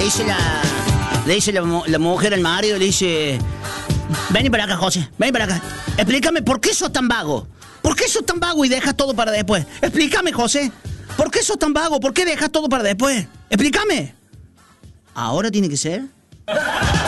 dice la mujer al marido, le dice... Vení para acá, José, vení para acá. Explícame, ¿por qué sos tan vago? ¿Por qué sos tan vago y dejas todo para después? Explícame, José. ¿Por qué sos tan vago? ¿Por qué dejas todo para después? Explícame. ¿Ahora tiene que ser?